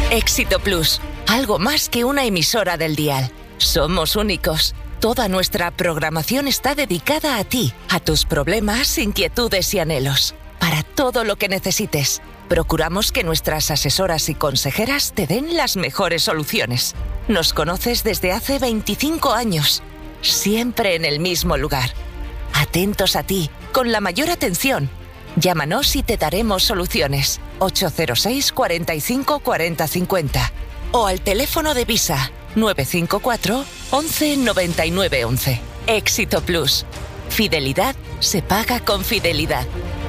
Éxito Plus, algo más que una emisora del dial. Somos únicos. Toda nuestra programación está dedicada a ti, a tus problemas, inquietudes y anhelos. Para todo lo que necesites, procuramos que nuestras asesoras y consejeras te den las mejores soluciones. Nos conoces desde hace 25 años, siempre en el mismo lugar. Atentos a ti, con la mayor atención. Llámanos y te daremos soluciones. 806 45 40 50 o al teléfono de Visa 954 11 99 11. Éxito Plus. Fidelidad se paga con fidelidad.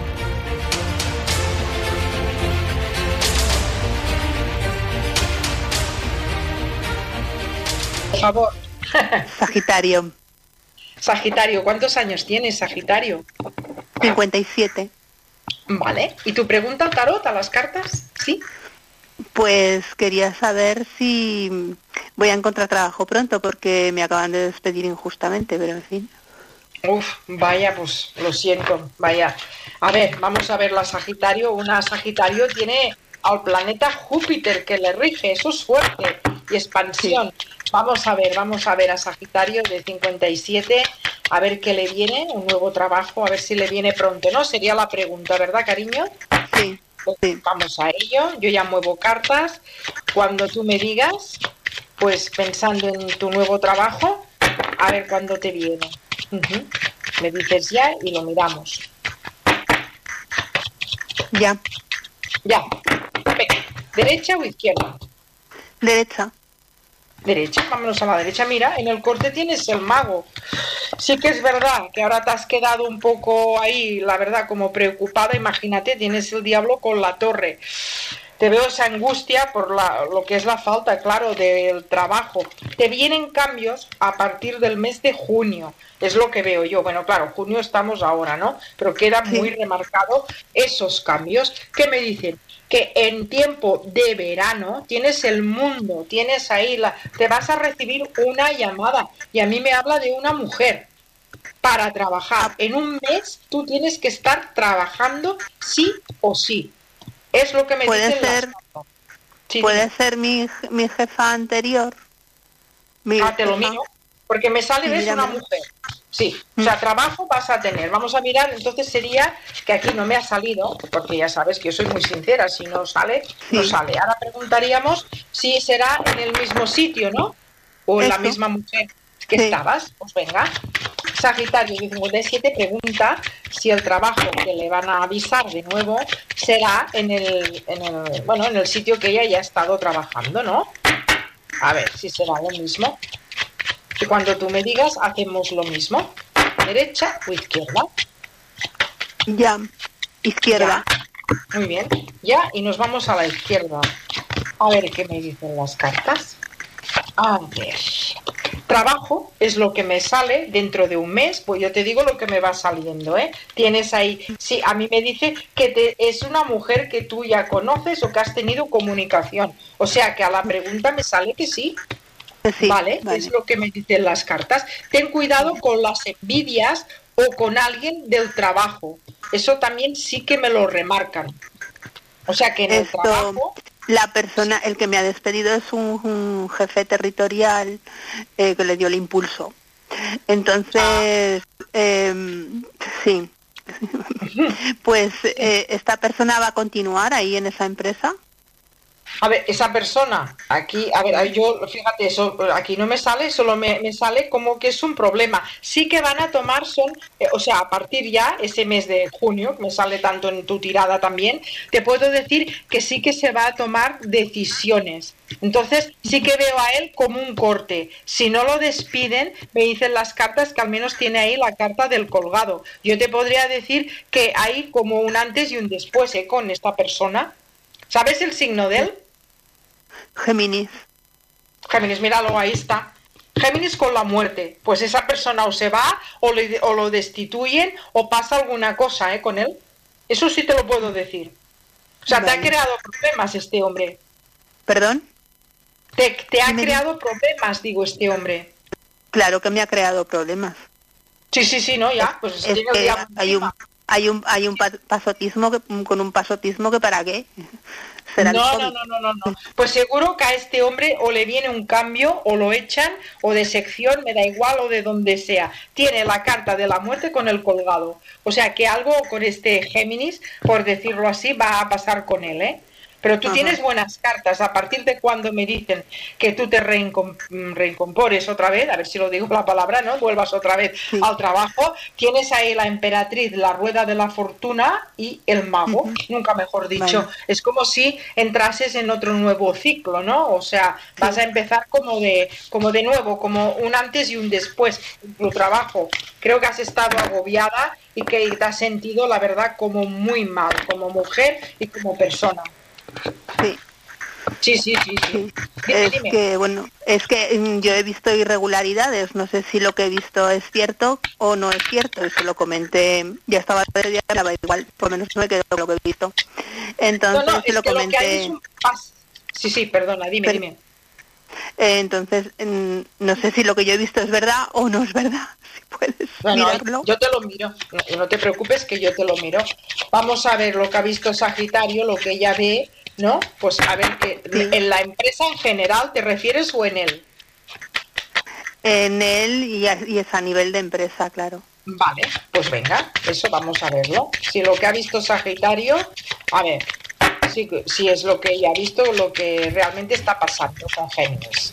Por favor. Sagitario. Sagitario, ¿cuántos años tienes, Sagitario? 57. Vale. ¿Y tu pregunta, Tarot, a las cartas? ¿Sí? Pues quería saber si voy a encontrar trabajo pronto porque me acaban de despedir injustamente, pero en fin. Uf, vaya, pues lo siento, vaya. A ver, vamos a ver la Sagitario. Una Sagitario tiene al planeta Júpiter que le rige, eso es suerte y expansión. Sí. Vamos a ver a Sagitario de 57, a ver qué le viene, un nuevo trabajo, a ver si le viene pronto, ¿no? Sería la pregunta, ¿verdad, cariño? Sí. Sí. Vamos a ello, yo ya muevo cartas. Cuando tú me digas, pues pensando en tu nuevo trabajo, a ver cuándo te viene. Me dices ya y lo miramos. Ya. Ya. ¿Derecha o izquierda? Derecha. Derecha, vámonos a la derecha. Mira, en el corte tienes el mago. Sí que es verdad que ahora te has quedado un poco ahí, la verdad, como preocupada. Imagínate, tienes el diablo con la torre. Te veo esa angustia por lo que es la falta, claro, del trabajo. Te vienen cambios a partir del mes de junio, es lo que veo yo. Bueno, claro, junio estamos ahora, ¿no? Pero queda muy remarcado esos cambios. ¿Qué me dicen? Que en tiempo de verano tienes el mundo, tienes ahí, te vas a recibir una llamada. Y a mí me habla de una mujer para trabajar. En un mes tú tienes que estar trabajando sí o sí. Es lo que me puede dicen ser, sí, puede ser mi jefa anterior. Te lo miro, porque me sale, ves, una mujer. Sí, o sea, trabajo vas a tener. Vamos a mirar, entonces sería que aquí no me ha salido, porque ya sabes que yo soy muy sincera, si no sale, no sale. Ahora preguntaríamos si será en el mismo sitio, ¿no? O en la misma mujer que estabas. Pues venga. Sagitario 57 pregunta si el trabajo que le van a avisar de nuevo será en el sitio que ella ya ha estado trabajando, ¿no? A ver si será lo mismo. Y cuando tú me digas, hacemos lo mismo. ¿Derecha o izquierda? Ya, izquierda. Ya. Muy bien. Ya, y nos vamos a la izquierda. A ver qué me dicen las cartas. A ver. Trabajo es lo que me sale dentro de un mes, pues yo te digo lo que me va saliendo, ¿eh? Tienes ahí, sí, a mí me dice que es una mujer que tú ya conoces o que has tenido comunicación. O sea que a la pregunta me sale que sí. Sí, vale, es lo que me dicen las cartas. Ten cuidado con las envidias o con alguien del trabajo. Eso también sí que me lo remarcan. O sea que en el trabajo... La persona, el que me ha despedido es un jefe territorial que le dio el impulso. Entonces, sí. Pues, ¿esta persona va a continuar ahí en esa empresa? A ver, esa persona, aquí, a ver, yo, fíjate, eso aquí no me sale, solo me sale como que es un problema. Sí que van a tomar, o sea, a partir ya, ese mes de junio, me sale tanto en tu tirada también, te puedo decir que sí que se va a tomar decisiones. Entonces, sí que veo a él como un corte. Si no lo despiden, me dicen las cartas que al menos tiene ahí la carta del colgado. Yo te podría decir que hay como un antes y un después, con esta persona. ¿Sabes el signo de él? Géminis. Géminis, míralo, ahí está. Géminis con la muerte. Pues esa persona o se va o lo destituyen o pasa alguna cosa con él. Eso sí te lo puedo decir. O sea, te ha creado problemas este hombre. ¿Perdón? Te ha creado problemas, digo, este hombre. Claro que me ha creado problemas. Sí, no, ya. Pues es que hay un pasotismo con un pasotismo que para qué. será el No, COVID. no. Pues seguro que a este hombre o le viene un cambio, o lo echan, o de sección, me da igual, o de donde sea. Tiene la carta de la muerte con el colgado. O sea que algo con este Géminis, por decirlo así, va a pasar con él, ¿eh? Pero tú tienes buenas cartas. A partir de cuando me dicen que tú te reincorpores otra vez, a ver si lo digo la palabra, ¿no? Vuelvas otra vez al trabajo, tienes ahí la emperatriz, la rueda de la fortuna y el mago, nunca mejor dicho. Vale. Es como si entrases en otro nuevo ciclo, ¿no? O sea, vas a empezar como de nuevo, como un antes y un después en tu trabajo. Creo que has estado agobiada y que te has sentido, la verdad, como muy mal, como mujer y como persona. Sí. Dime. Que bueno, es que yo he visto irregularidades, no sé si lo que he visto es cierto o no es cierto, eso lo comenté, ya estaba igual, por lo menos me quedo con lo que he visto. Entonces no, lo comenté. Lo que hay es un... Sí, perdona, dime. Entonces, no sé si lo que yo he visto es verdad o no es verdad. Si puedes mirarlo. Yo te lo miro, no te preocupes que yo te lo miro. Vamos a ver lo que ha visto Sagitario, lo que ella ve, ¿no? Pues a ver, ¿en la empresa en general te refieres o en él? En él y es a nivel de empresa, claro. Vale, pues venga, eso vamos a verlo. Si lo que ha visto Sagitario, a ver, si es lo que ella ha visto, lo que realmente está pasando con Géminis.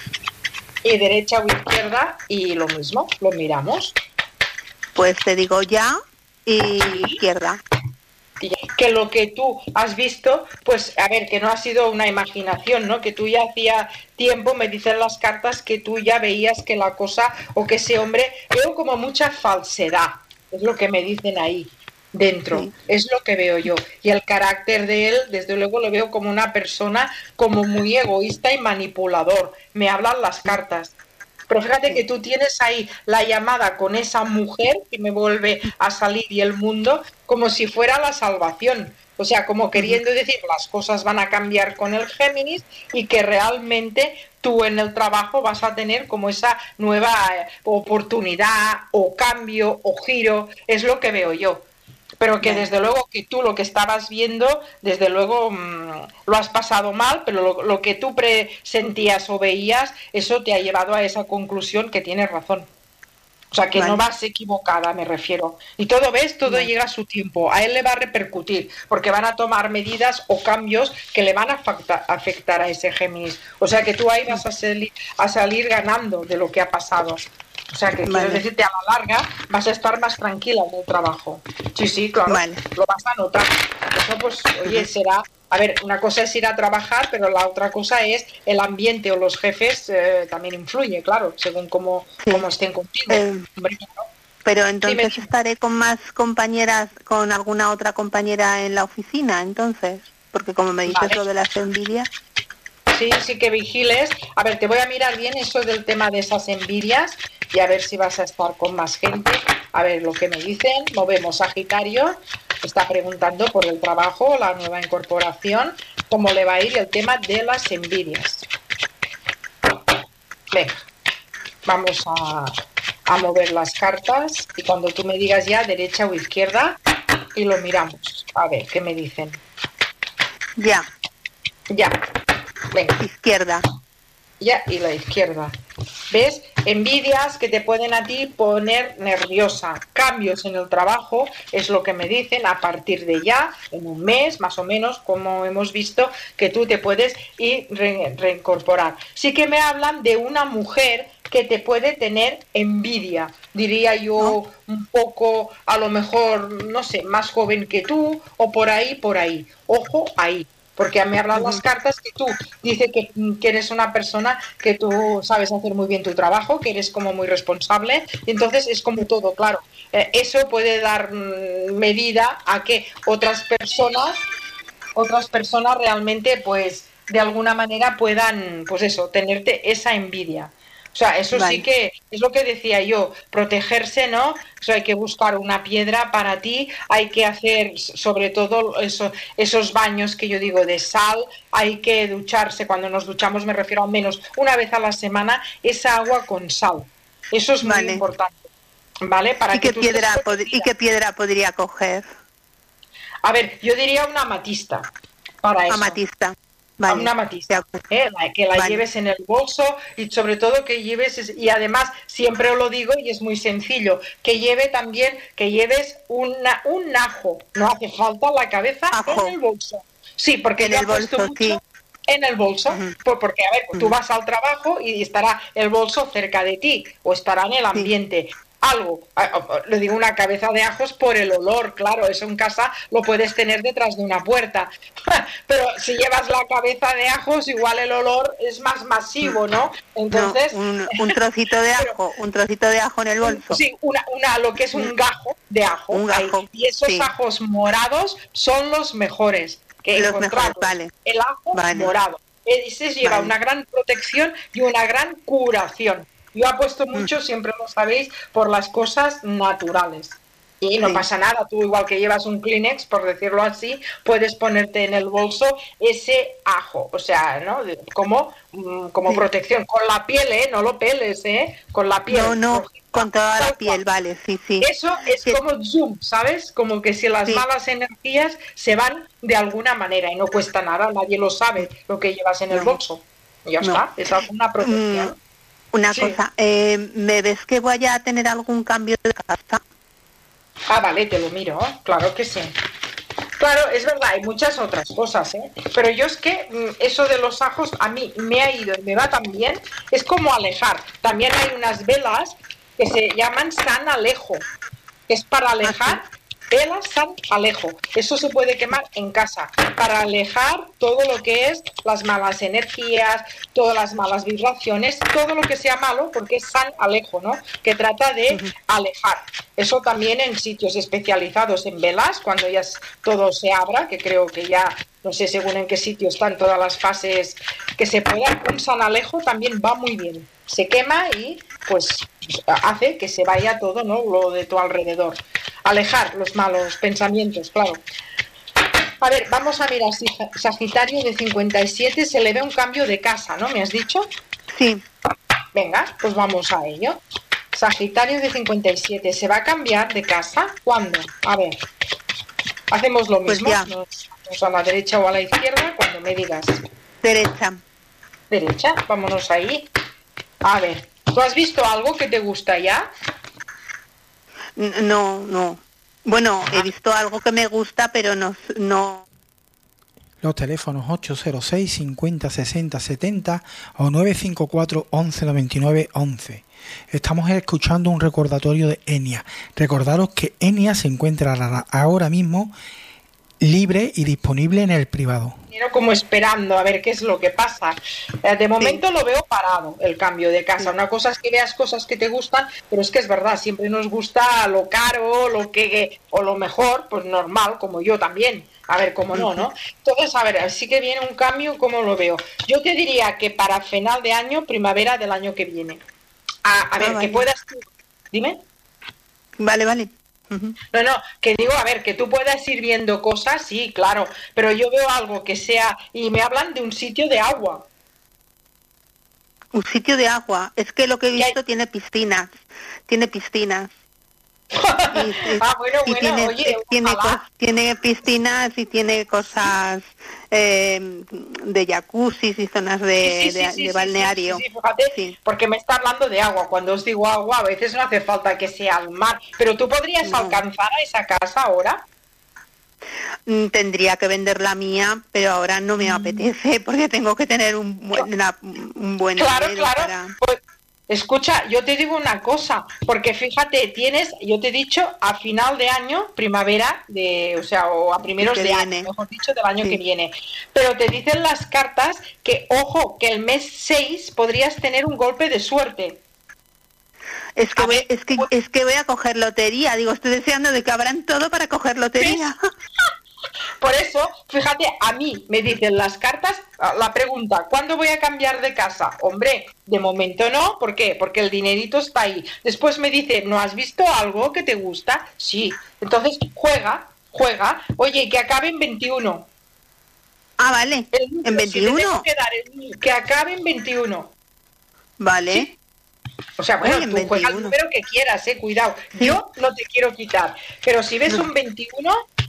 Y derecha o izquierda, y lo mismo, lo miramos. Pues te digo ya y izquierda. Que lo que tú has visto, pues a ver, que no ha sido una imaginación, ¿no? Que tú ya hacía tiempo, me dicen las cartas, que tú ya veías que la cosa, o que ese hombre, veo como mucha falsedad, es lo que me dicen ahí dentro, es lo que veo yo. Y el carácter de él, desde luego lo veo como una persona como muy egoísta y manipulador, me hablan las cartas. Pero fíjate que tú tienes ahí la llamada con esa mujer que me vuelve a salir y el mundo como si fuera la salvación. O sea, como queriendo decir las cosas van a cambiar con el Géminis y que realmente tú en el trabajo vas a tener como esa nueva oportunidad o cambio o giro. Es lo que veo yo. Pero que desde luego que tú lo que estabas viendo, desde luego lo has pasado mal, pero lo que tú presentías o veías, eso te ha llevado a esa conclusión que tienes razón. O sea, que no vas equivocada, me refiero. Y todo llega a su tiempo. A él le va a repercutir, porque van a tomar medidas o cambios que le van a afectar a ese Géminis. O sea, que tú ahí vas a salir ganando de lo que ha pasado. O sea, que quiero decirte, a la larga vas a estar más tranquila en el trabajo. Sí, claro, lo vas a notar. Eso, pues, oye, será... A ver, una cosa es ir a trabajar, pero la otra cosa es el ambiente o los jefes también influye, claro, según cómo estén contigo. Pero entonces estaré con más compañeras, con alguna otra compañera en la oficina, entonces, porque como me dices lo de las envidias... Sí que vigiles. A ver, te voy a mirar bien eso del tema de esas envidias y a ver si vas a estar con más gente. A ver lo que me dicen. Movemos Sagitario. Está preguntando por el trabajo, la nueva incorporación, cómo le va a ir el tema de las envidias. Venga, vamos a mover las cartas y cuando tú me digas ya derecha o izquierda y lo miramos. A ver, ¿qué me dicen? Ya. Venga. Izquierda. Ya, y la izquierda. ¿Ves? Envidias que te pueden a ti poner nerviosa. Cambios en el trabajo, es lo que me dicen, a partir de ya, en un mes, más o menos, como hemos visto, que tú te puedes ir reincorporar. Sí que me hablan de una mujer que te puede tener envidia, diría yo, un poco, a lo mejor, no sé, más joven que tú, o por ahí. Ojo ahí. Porque me hablan las cartas que tú dices que eres una persona que tú sabes hacer muy bien tu trabajo, que eres como muy responsable, y entonces es como todo, claro. Eso puede dar medida a que otras personas realmente, pues, de alguna manera puedan, pues eso, tenerte esa envidia. O sea, eso sí que es lo que decía yo, protegerse, ¿no? O sea, hay que buscar una piedra para ti, hay que hacer sobre todo esos baños que yo digo de sal, hay que ducharse, cuando nos duchamos me refiero al menos una vez a la semana, esa agua con sal. Eso es muy importante, ¿vale? Para ¿Y qué piedra podría coger? A ver, yo diría una amatista. para eso. Amatista. Vale. Una amatista, que la lleves en el bolso y sobre todo que lleves, y además siempre os lo digo y es muy sencillo, que lleves un ajo, no hace falta la cabeza en el bolso. Sí, porque en el bolso, mucho en el bolso, porque a ver, tú vas al trabajo y estará el bolso cerca de ti o estará en el ambiente. Algo, le digo una cabeza de ajos por el olor, claro, eso en casa lo puedes tener detrás de una puerta, pero si llevas la cabeza de ajos igual el olor es más masivo, ¿no? Entonces un trocito de ajo, un trocito de ajo en el bolso. Sí, lo que es un gajo de ajo, un gajo, y esos ajos morados son los mejores que los encontramos. Mejores, vale. El ajo morado, ese lleva una gran protección y una gran curación. Yo apuesto mucho, siempre lo sabéis, por las cosas naturales. Y no pasa nada, tú igual que llevas un Kleenex, por decirlo así, puedes ponerte en el bolso ese ajo, o sea, ¿no? Como protección, con la piel, no lo peles, con la piel. No, con toda la piel, vale, sí. Eso es como zoom, ¿sabes? Como que si las malas energías se van de alguna manera y no cuesta nada, nadie lo sabe lo que llevas en el bolso. Y ya está, es alguna protección. Una cosa, ¿me ves que voy a tener algún cambio de casa? Ah, vale, te lo miro, claro que sí. Claro, es verdad, hay muchas otras cosas, pero yo es que eso de los ajos a mí me ha ido y me va tan bien, es como alejar. También hay unas velas que se llaman San Alejo, que es para alejar. Velas San Alejo, eso se puede quemar en casa para alejar todo lo que es las malas energías, todas las malas vibraciones, todo lo que sea malo, porque es San Alejo, ¿no? Que trata de alejar. Eso también en sitios especializados en velas, cuando ya todo se abra, que creo que ya, no sé según en qué sitio están todas las fases que se puedan, un San Alejo también va muy bien. Se quema y pues hace que se vaya todo, ¿no? Lo de tu alrededor. Alejar los malos pensamientos, claro. A ver, vamos a mirar si Sagitario de 57 se le ve un cambio de casa, ¿no? ¿Me has dicho? Sí. Venga, pues vamos a ello. Sagitario de 57, ¿se va a cambiar de casa? ¿Cuándo? A ver, hacemos lo mismo. Nos a la derecha o a la izquierda cuando me digas. Derecha. Derecha, vámonos ahí. A ver, ¿tú has visto algo que te gusta ya? No. Bueno, he visto algo que me gusta, pero no. Los teléfonos 806 50 60 70 o 954 11 99 11. Estamos escuchando un recordatorio de Enia. Recordaros que Enia se encuentra ahora mismo libre y disponible en el privado. Como esperando a ver qué es lo que pasa. De momento lo veo parado, el cambio de casa. Una cosa es que veas cosas que te gustan, pero es que es verdad, siempre nos gusta lo caro, o lo mejor, pues normal, como yo también. A ver, cómo no. Entonces, a ver, sí que viene un cambio, ¿cómo lo veo? Yo te diría que para final de año, primavera del año que viene. A ver, que puedas... Dime. Vale. No, que digo, a ver, que tú puedas ir viendo cosas, sí, claro, pero yo veo algo que sea, y me hablan de un sitio de agua. Un sitio de agua, es que lo que he visto tiene piscinas. Tiene piscinas y tiene cosas de jacuzzi y zonas de balneario. Fíjate, porque me está hablando de agua. Cuando os digo agua, a veces no hace falta que sea al mar. Pero tú podrías alcanzar a esa casa ahora. Tendría que vender la mía, pero ahora no me apetece porque tengo que tener un buen claro. Para... Pues, escucha, yo te digo una cosa, porque fíjate, yo te he dicho a final de año, primavera, o a primeros de año, mejor dicho, del año que viene. Pero te dicen las cartas que, ojo, que el mes 6 podrías tener un golpe de suerte. Es que voy a coger lotería, digo, estoy deseando de que abran todo para coger lotería. Por eso, fíjate, a mí me dicen las cartas, la pregunta, ¿cuándo voy a cambiar de casa? Hombre, de momento no, ¿por qué? Porque el dinerito está ahí. Después me dice, ¿no has visto algo que te gusta? Sí. Entonces, juega, oye, que acabe en 21. Ah, vale, en 21. Que acabe en 21. Vale. ¿Sí? O sea, bueno, tú juega el número que quieras, cuidado. Sí. Yo no te quiero quitar, pero si ves un 21,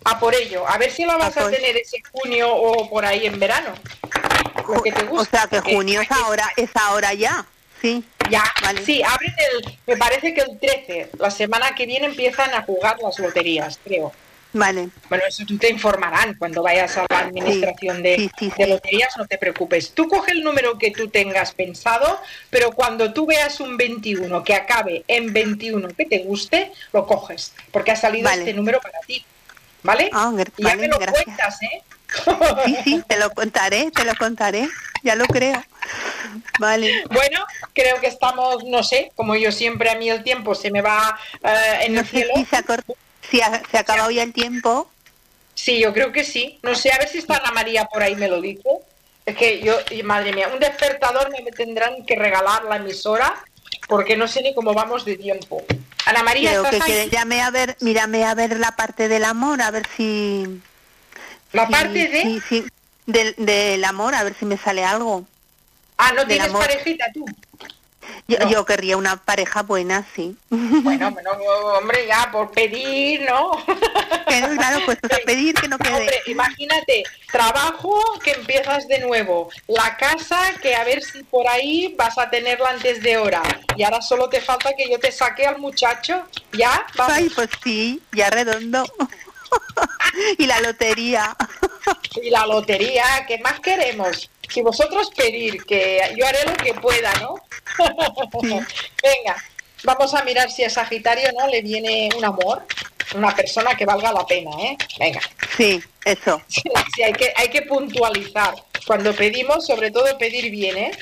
A por ello, a ver si lo vas a tener ese junio o por ahí en verano. Lo que te gusta. O sea que junio es ahora ya, sí. Ya, vale. Sí, abren me parece que el 13, la semana que viene empiezan a jugar las loterías, creo. Vale. Bueno, eso tú te informarán cuando vayas a la administración de loterías, no te preocupes. Tú coge el número que tú tengas pensado, pero cuando tú veas un 21 que acabe en 21 que te guste, lo coges, porque ha salido este número para ti. ¿Vale? Y ya me lo cuentas, ¿eh? Sí, te lo contaré, ya lo creo. Vale. Bueno, creo que estamos, no sé, como yo siempre, a mí el tiempo se me va en el cielo. Si se ha acabado ya el tiempo. Sí, yo creo que sí. No sé, a ver si está Ana María por ahí, me lo dice. Es que yo, madre mía, un despertador me tendrán que regalar la emisora, porque no sé ni cómo vamos de tiempo. Ana María, creo ¿estás que ahí? mírame a ver la parte del amor, a ver si... ¿La parte de...? Sí, del amor, a ver si me sale algo. Ah, ¿no tienes parejita tú? Yo querría una pareja buena, sí. Bueno, hombre, ya, por pedir, ¿no? Claro, pues a pedir que no quede. Hombre, imagínate, trabajo que empiezas de nuevo, la casa que a ver si por ahí vas a tenerla antes de hora, y ahora solo te falta que yo te saque al muchacho, ¿ya? Vamos. Ay, pues sí, ya redondo. Y la lotería. Y la lotería, ¿qué más queremos? Si vosotros pedir, que yo haré lo que pueda, ¿no? Sí. Venga, vamos a mirar si a Sagitario no le viene un amor, una persona que valga la pena, ¿eh? Venga. Sí, eso. Sí, hay que puntualizar. Cuando pedimos, sobre todo pedir bien, ¿eh?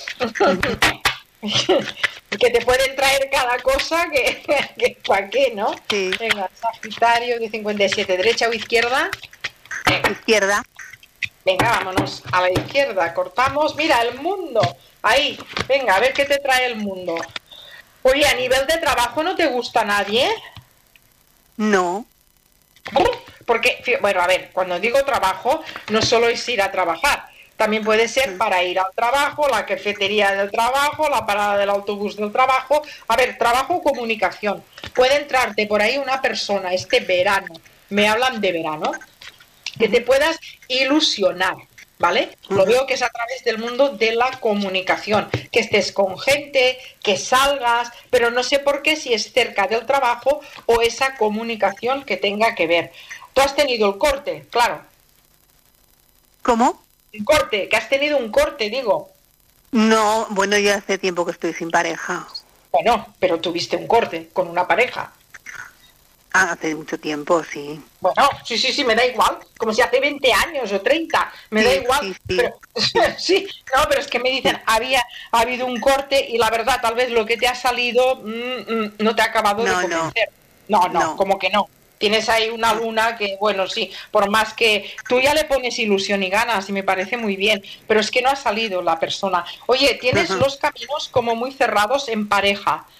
Que te pueden traer cada cosa que ¿para qué, no? Sí. Venga, Sagitario de 57, ¿derecha o izquierda? Venga. Izquierda. Venga, vámonos a la izquierda, cortamos. Mira, el mundo, ahí. Venga, a ver qué te trae el mundo. Oye, a nivel de trabajo, ¿no te gusta nadie? No. Porque, bueno, a ver, cuando digo trabajo, no solo es ir a trabajar. También puede ser para ir al trabajo, la cafetería del trabajo, la parada del autobús del trabajo. A ver, trabajo o comunicación. Puede entrarte por ahí una persona este verano. Me hablan de verano. Que te puedas ilusionar, ¿vale? Lo veo que es a través del mundo de la comunicación, que estés con gente, que salgas, pero no sé por qué si es cerca del trabajo o esa comunicación que tenga que ver. Tú has tenido el corte, claro. ¿Cómo? Un corte, que has tenido un corte, digo. No, bueno, ya hace tiempo que estoy sin pareja. Bueno, pero tuviste un corte con una pareja. Ah, hace mucho tiempo, sí. Bueno, sí, me da igual. Como si hace 20 años o 30, me da igual. Sí. Pero, sí, no, pero es que me dicen, ha habido un corte y la verdad, tal vez lo que te ha salido no te ha acabado de convencer. No, como que no. Tienes ahí una luna que, bueno, sí, por más que tú ya le pones ilusión y ganas y me parece muy bien, pero es que no ha salido la persona. Oye, tienes los caminos como muy cerrados en pareja.